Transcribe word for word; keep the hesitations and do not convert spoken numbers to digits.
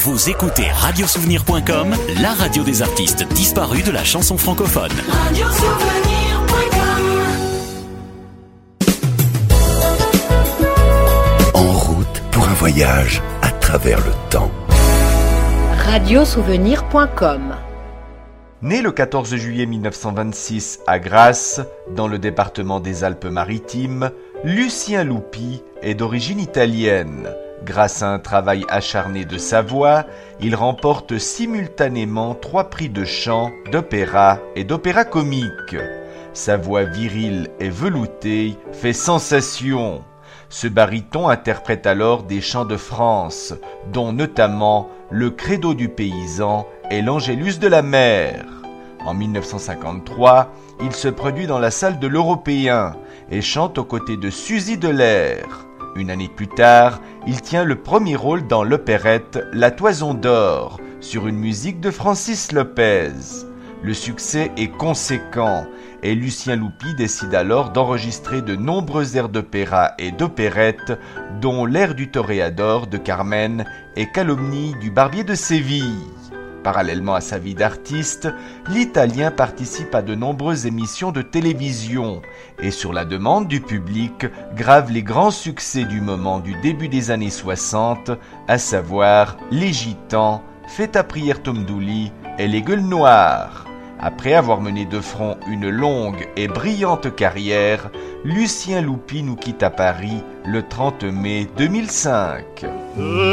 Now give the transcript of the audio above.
Vous écoutez radiosouvenir point com, la radio des artistes disparus de la chanson francophone. radiosouvenir point com. En route pour un voyage à travers le temps. radiosouvenir point com. Né le quatorze juillet mille neuf cent vingt-six à Grasse, dans le département des Alpes-Maritimes, Lucien Loupy est d'origine italienne. Grâce à un travail acharné de sa voix, il remporte simultanément trois prix de chant, d'opéra et d'opéra comique. Sa voix virile et veloutée fait sensation. Ce baryton interprète alors des chants de France, dont notamment le Credo du paysan et l'Angélus de la mer. En mille neuf cent cinquante-trois, il se produit dans la salle de l'Européen et chante aux côtés de Suzy Delair. Une année plus tard, il tient le premier rôle dans l'opérette La Toison d'Or, sur une musique de Francis Lopez. Le succès est conséquent et Lucien Loupy décide alors d'enregistrer de nombreux airs d'opéra et d'opérette, dont l'air du Toréador de Carmen et Calomnie du Barbier de Séville. Parallèlement à sa vie d'artiste, l'Italien participe à de nombreuses émissions de télévision et, sur la demande du public, grave les grands succès du moment du début des années soixante, à savoir Les Gitans, Fais ta prière Tom Dooley et Les Gueules Noires. Après avoir mené de front une longue et brillante carrière, Lucien Loupy nous quitte à Paris le trente mai deux mille cinq.